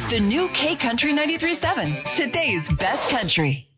The new K Country 93.7, today's best country.